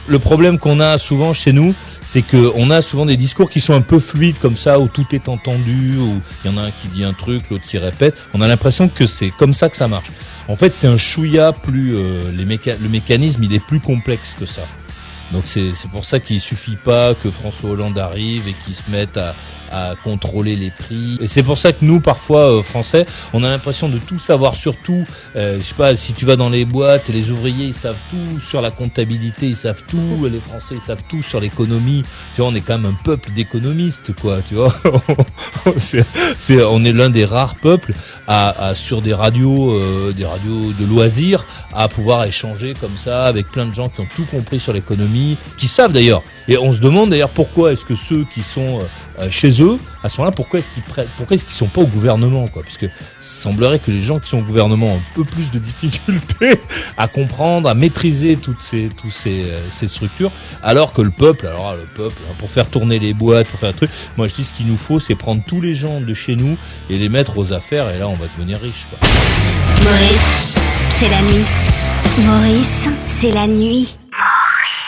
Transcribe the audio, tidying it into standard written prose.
le problème qu'on a souvent chez nous, c'est que on a souvent des discours qui sont un peu fluides comme ça, où tout est entendu, où il y en a un qui dit un truc, l'autre qui répète. On a l'impression que c'est comme ça que ça marche. En fait, c'est un chouïa plus le mécanisme, il est plus complexe que ça. Donc c'est pour ça qu'il suffit pas que François Hollande arrive et qu'il se mette à contrôler les prix. Et c'est pour ça que nous, parfois, Français, on a l'impression de tout savoir sur tout. Je sais pas, si tu vas dans les boîtes, les ouvriers, ils savent tout sur la comptabilité, ils savent tout. Les Français, ils savent tout sur l'économie. Tu vois, on est quand même un peuple d'économistes, quoi, tu vois. On est l'un des rares peuples sur des radios de loisirs, à pouvoir échanger comme ça avec plein de gens qui ont tout compris sur l'économie, qui savent d'ailleurs. Et on se demande d'ailleurs pourquoi est-ce que ceux qui sont chez eux, à ce moment-là, pourquoi est-ce qu'ils sont pas au gouvernement, quoi? Puisque il semblerait que les gens qui sont au gouvernement ont un peu plus de difficultés à comprendre, à maîtriser toutes ces structures, alors que le peuple, pour faire tourner les boîtes, pour faire un truc, moi je dis ce qu'il nous faut, c'est prendre tous les gens de chez nous et les mettre aux affaires, et là on va devenir riche, quoi. Maurice, c'est la nuit. Maurice, c'est la nuit.